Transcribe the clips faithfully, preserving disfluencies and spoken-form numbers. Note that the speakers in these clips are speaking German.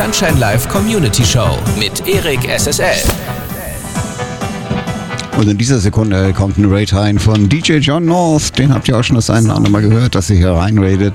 Sunshine Live Community Show mit Erik S S L. Und in dieser Sekunde kommt ein Raid rein von D J John North. Den habt ihr auch schon das eine oder andere Mal gehört, dass ihr hier reinradet.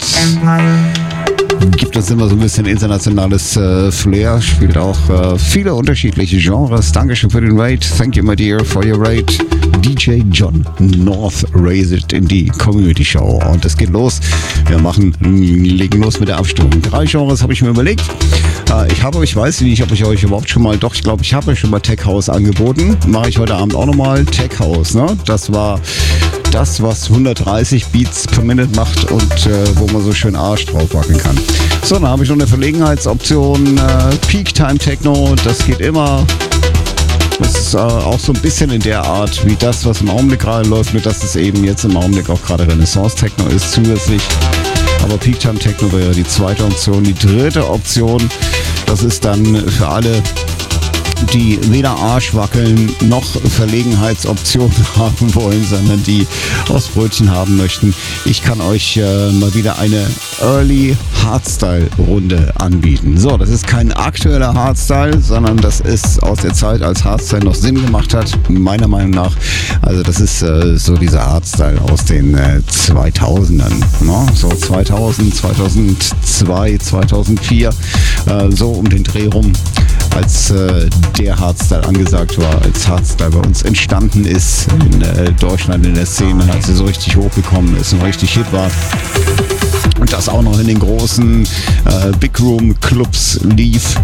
Gibt uns immer so ein bisschen internationales äh, Flair, spielt auch äh, viele unterschiedliche Genres. Dankeschön für den Raid. Thank you, my dear, for your raid. D J John North raised in die Community Show. Und es geht los. Wir machen, legen los mit der Abstimmung. Drei Genres habe ich mir überlegt. Äh, ich habe, ich weiß nicht, ob ich euch überhaupt schon mal, doch, ich glaube, ich habe euch schon mal Tech House angeboten. Mache ich heute Abend auch nochmal. Tech House, ne? Das war das, was hundertdreißig Beats per Minute macht und äh, wo man so schön Arsch drauf wackeln kann. So, dann habe ich noch eine Verlegenheitsoption, äh, Peak Time Techno, das geht immer. Das ist äh, auch so ein bisschen in der Art wie das, was im Augenblick gerade läuft, nur dass es eben jetzt im Augenblick auch gerade Renaissance Techno ist zusätzlich. Aber Peak Time Techno wäre die zweite Option. Die dritte Option, das ist dann für alle, die weder Arsch wackeln noch Verlegenheitsoptionen haben wollen, sondern die aus Brötchen haben möchten. Ich kann euch äh, mal wieder eine Early Hardstyle-Runde anbieten. So, das ist kein aktueller Hardstyle, sondern das ist aus der Zeit, als Hardstyle noch Sinn gemacht hat, meiner Meinung nach. Also das ist äh, so dieser Hardstyle aus den äh, zweitausendern. Ne? So zweitausend, zweitausendzwei, zweitausendvier, äh, so um den Dreh rum. Als äh, der Hardstyle angesagt war, als Hardstyle bei uns entstanden ist in äh, Deutschland in der Szene, als er so richtig hochgekommen ist und richtig Hit war. Und das auch noch in den großen äh, Big Room Clubs lief.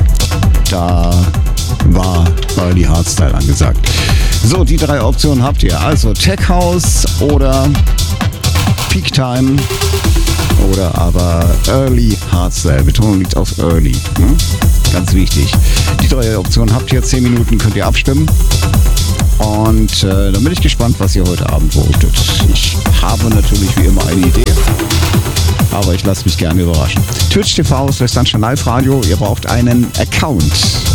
Da war Early Hardstyle angesagt. So, die drei Optionen habt ihr. Also Tech House oder Peak Time oder aber Early Hardstyle. Betonung liegt auf Early. Hm? Ganz wichtig. Die drei Optionen habt ihr. zehn Minuten könnt ihr abstimmen. Und äh, dann bin ich gespannt, was ihr heute Abend votet. Ich habe natürlich wie immer eine Idee. Aber ich lasse mich gerne überraschen. Twitch T V slash Sunshine Live Radio. Ihr braucht einen Account.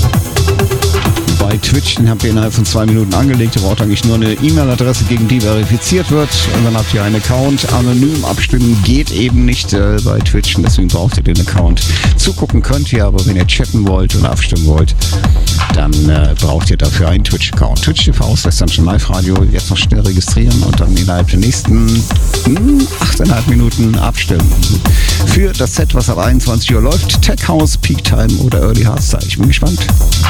Bei Twitch, den habt ihr innerhalb von zwei Minuten angelegt. Ihr braucht eigentlich nur eine E-Mail-Adresse, gegen die verifiziert wird. Und dann habt ihr einen Account. Anonym abstimmen geht eben nicht äh, bei Twitch. Und deswegen braucht ihr den Account. Zugucken könnt ihr, aber wenn ihr chatten wollt und abstimmen wollt, dann äh, braucht ihr dafür einen Twitch-Account. Twitch T V slash Sunshine Live Radio. Jetzt noch schnell registrieren und dann innerhalb der nächsten hm, achteinhalb Minuten abstimmen. Für das Set, was ab einundzwanzig Uhr läuft. Tech House, Peak Time oder Early Hardstyle. Ich bin gespannt.